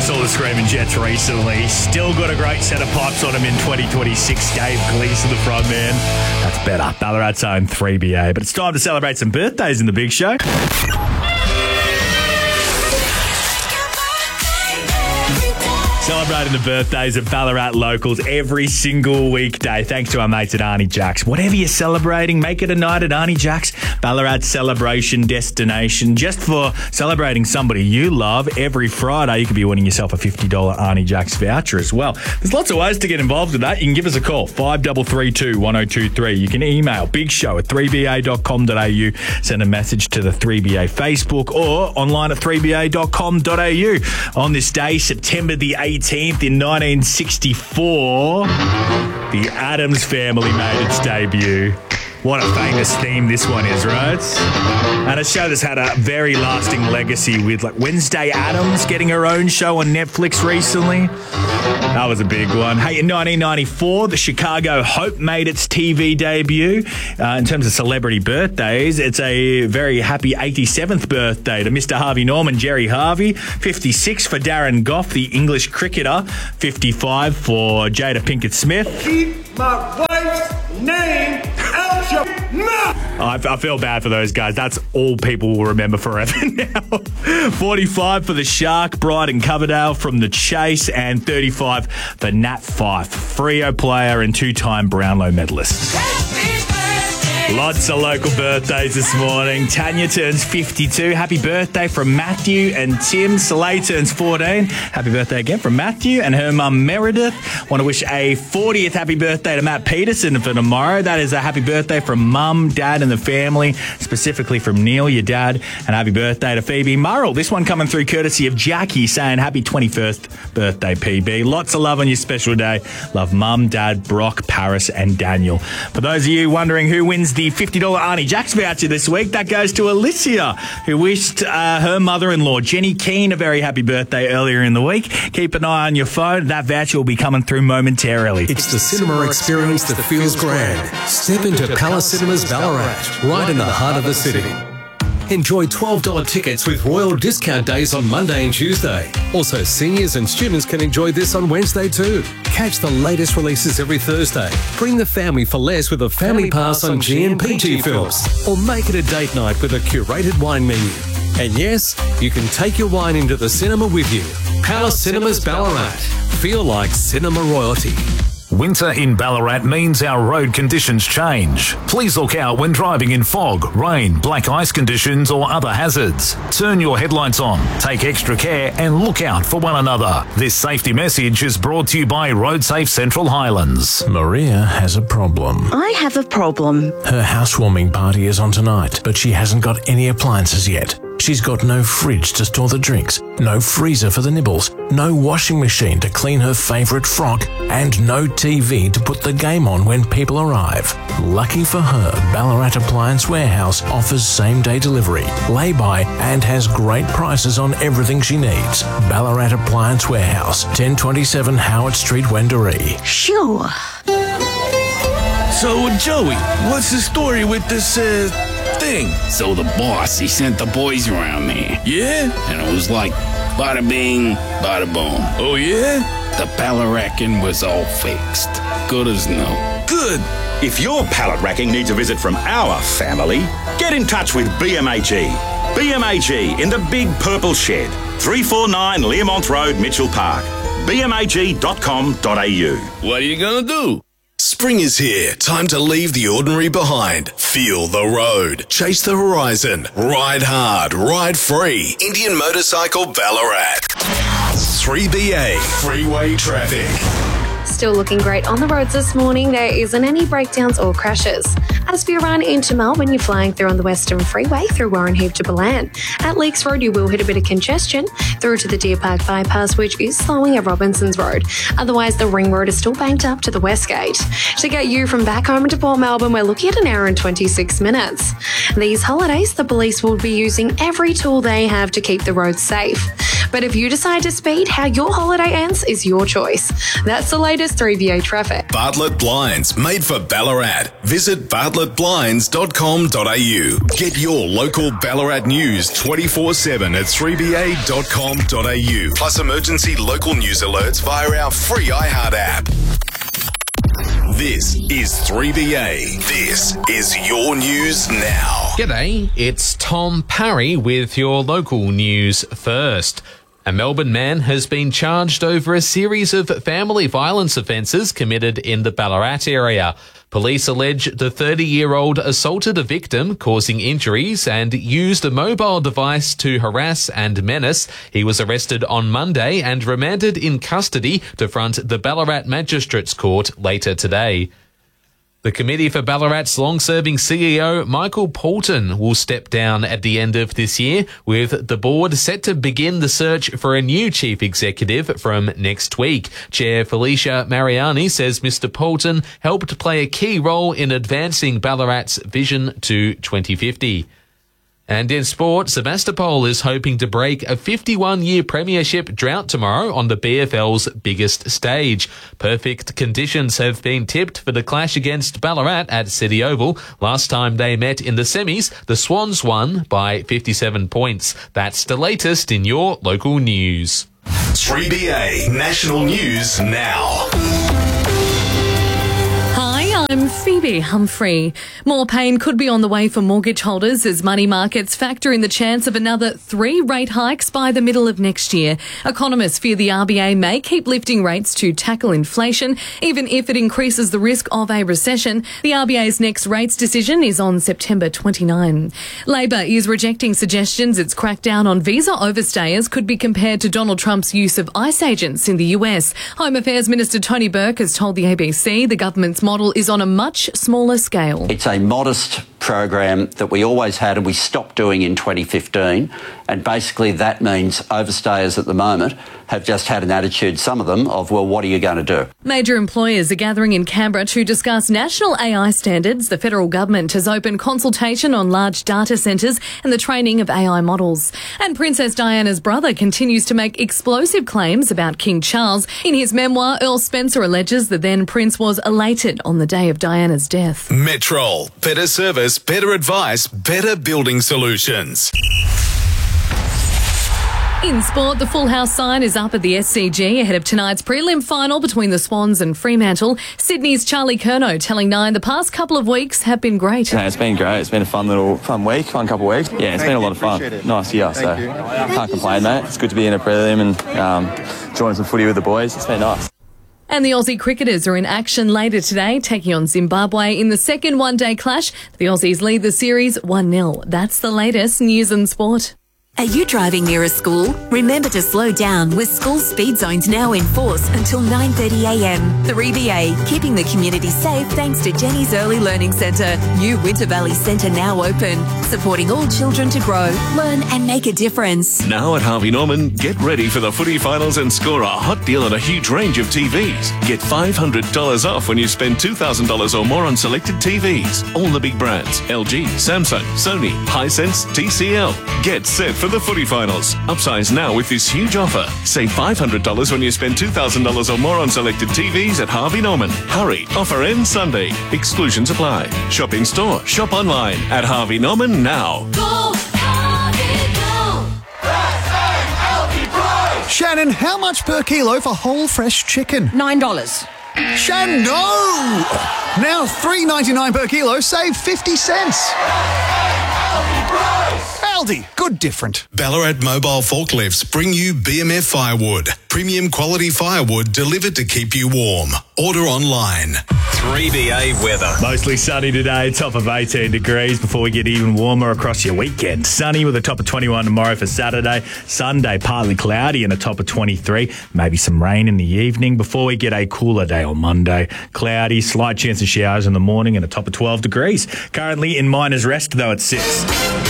saw the Screaming Jets recently. Still got a great set of pipes on him in 2026. Dave Gleeson, the front man. That's better. Ballarat's own 3BA. But it's time to celebrate some birthdays in the big show. Celebrating the birthdays of Ballarat locals every single weekday. Thanks to our mates at Arnie Jack's. Whatever you're celebrating, make it a night at Arnie Jack's, Ballarat's celebration destination. Just for celebrating somebody you love, every Friday you could be winning yourself a $50 Arnie Jack's voucher as well. There's lots of ways to get involved with that. You can give us a call, 5332 1023. You can email bigshow@3ba.com.au. Send a message to the 3BA Facebook or online at 3ba.com.au. On this day, September the 18th in 1964, the Addams Family made its debut. What a famous theme this one is, right? And a show that's had a very lasting legacy with like Wednesday Addams getting her own show on Netflix recently. That was a big one. Hey, in 1994, the Chicago Hope made its TV debut. In terms of celebrity birthdays, it's a very happy 87th birthday to Mr. Harvey Norman, Jerry Harvey. 56 for Darren Goff, the English cricketer. 55 for Jada Pinkett Smith. Keep my wife's name out your mouth! I feel bad for those guys. That's all people will remember forever now. 45 for the Shark, Bryden Coverdale from The Chase, and 35 for Nat Fyfe, Freo player and two-time Brownlow medalist. Lots of local birthdays this morning. Tanya turns 52. Happy birthday from Matthew and Tim. Soleil turns 14. Happy birthday again from Matthew and her mum Meredith. Want to wish a 40th happy birthday to Matt Peterson for tomorrow. That is a happy birthday from mum, dad and the family, specifically from Neil, your dad. And happy birthday to Phoebe Murrell. This one coming through courtesy of Jackie saying happy 21st birthday, PB. Lots of love on your special day. Love mum, dad, Brock, Paris and Daniel. For those of you wondering who wins the $50 Arnie Jack's voucher this week, that goes to Alicia, who wished her mother-in-law, Jenny Keane, a very happy birthday earlier in the week. Keep an eye on your phone. That voucher will be coming through momentarily. It's the cinema experience that feels grand. Step into Palace Cinemas Ballarat, right in the heart of the city. Enjoy $12 tickets with Royal Discount Days on Monday and Tuesday. Also, seniors and students can enjoy this on Wednesday too. Catch the latest releases every Thursday. Bring the family for less with a family pass on GNPG films. Or make it a date night with a curated wine menu. And yes, you can take your wine into the cinema with you. Palace Cinemas Ballarat. Feel like cinema royalty. Winter in Ballarat means our road conditions change. Please look out when driving in fog, rain, black ice conditions or other hazards. Turn your headlights on, take extra care and look out for one another. This safety message is brought to you by RoadSafe Central Highlands. Maria has a problem. I have a problem. Her housewarming party is on tonight, but she hasn't got any appliances yet. She's got no fridge to store the drinks, no freezer for the nibbles, no washing machine to clean her favourite frock, and no TV to put the game on when people arrive. Lucky for her, Ballarat Appliance Warehouse offers same-day delivery, lay-by, and has great prices on everything she needs. Ballarat Appliance Warehouse, 1027 Howard Street, Wendouree. Sure. So, Joey, what's the story with this, thing? So the boss, he sent the boys around there. Yeah? And it was like, bada bing, bada boom. Oh, yeah? The pallet racking was all fixed. Good as new. Good. If your pallet racking needs a visit from our family, get in touch with BMAG. BMAG in the Big Purple Shed, 349 Learmont Road, Mitchell Park. bmag.com.au. What are you gonna do? Spring is here. Time to leave the ordinary behind. Feel the road. Chase the horizon. Ride hard. Ride free. Indian Motorcycle Ballarat. 3BA. Freeway traffic. Still looking great on the roads this morning. There isn't any breakdowns or crashes. As for your run into Melbourne, you're flying through on the Western Freeway through Warren Heath to Balan. At Leaks Road, you will hit a bit of congestion through to the Deer Park bypass, which is slowing at Robinsons Road. Otherwise, the Ring Road is still banked up to the West Gate. To get you from back home to Port Melbourne, we're looking at an hour and 26 minutes. These holidays, the police will be using every tool they have to keep the roads safe. But if you decide to speed, how your holiday ends is your choice. That's the latest 3BA traffic. Bartlett Blinds, made for Ballarat. Visit bartlettblinds.com.au. Get your local Ballarat news 24/7 at 3ba.com.au. Plus emergency local news alerts via our free iHeart app. This is 3BA. This is your news now. G'day, it's Tom Parry with your local news first. A Melbourne man has been charged over a series of family violence offences committed in the Ballarat area. Police allege the 30-year-old assaulted a victim, causing injuries, and used a mobile device to harass and menace. He was arrested on Monday and remanded in custody to front the Ballarat Magistrates Court later today. The committee for Ballarat's long-serving CEO, Michael Poulton, will step down at the end of this year, with the board set to begin the search for a new chief executive from next week. Chair Felicia Mariani says Mr. Poulton helped play a key role in advancing Ballarat's vision to 2050. And in sport, Sebastopol is hoping to break a 51-year premiership drought tomorrow on the BFL's biggest stage. Perfect conditions have been tipped for the clash against Ballarat at City Oval. Last time they met in the semis, the Swans won by 57 points. That's the latest in your local news. 3BA National News Now. I'm Phoebe Humphrey. More pain could be on the way for mortgage holders as money markets factor in the chance of another 3 rate hikes by the middle of next year. Economists fear the RBA may keep lifting rates to tackle inflation, even if it increases the risk of a recession. The RBA's next rates decision is on September 29. Labor is rejecting suggestions its crackdown on visa overstayers could be compared to Donald Trump's use of ICE agents in the US. Home Affairs Minister Tony Burke has told the ABC the government's model is on a much smaller scale. It's a modest program that we always had and we stopped doing in 2015, and basically that means overstayers at the moment have just had an attitude, some of them, of, well, what are you going to do? Major employers are gathering in Canberra to discuss national AI standards. The federal government has opened consultation on large data centres and the training of AI models. And Princess Diana's brother continues to make explosive claims about King Charles. In his memoir, Earl Spencer alleges the then prince was elated on the day of Diana's death. Metrol. Better service, better advice, better building solutions. In sport, the Full House sign is up at the SCG ahead of tonight's prelim final between the Swans and Fremantle. Sydney's Charlie Curnow telling Nine the past couple of weeks have been great. Yeah, it's been great. It's been a fun week, fun couple of weeks. Yeah, it's been a lot of fun. Nice year, so can't complain, mate. It's good to be in a prelim and join some footy with the boys. It's been nice. And the Aussie cricketers are in action later today, taking on Zimbabwe in the second one-day clash. The Aussies lead the series 1-0. That's the latest news and sport. Are you driving near a school? Remember to slow down with school speed zones now in force until 9:30am. 3BA, keeping the community safe thanks to Jenny's Early Learning Centre. New Winter Valley Centre now open, supporting all children to grow, learn and make a difference. Now at Harvey Norman, get ready for the footy finals and score a hot deal on a huge range of TVs. Get $500 off when you spend $2,000 or more on selected TVs. All the big brands, LG, Samsung, Sony, Hisense, TCL. Get set for the footy finals. Upsize now with this huge offer. Save $500 when you spend $2,000 or more on selected TVs at Harvey Norman. Hurry, offer ends Sunday. Exclusions apply. Shop in store, shop online at Harvey Norman now. Go, Harvey, go! Shannon, how much per kilo for whole fresh chicken? $9. Shannon, no! Now $3.99 per kilo, save 50 cents. Aldi, good different. Ballarat Mobile Forklifts bring you BMF Firewood. Premium quality firewood delivered to keep you warm. Order online. 3BA weather. Mostly sunny today, top of 18 degrees before we get even warmer across your weekend. Sunny with a top of 21 tomorrow for Saturday. Sunday, partly cloudy and a top of 23. Maybe some rain in the evening before we get a cooler day on Monday. Cloudy, slight chance of showers in the morning and a top of 12 degrees. Currently in Miners Rest, though, at 6.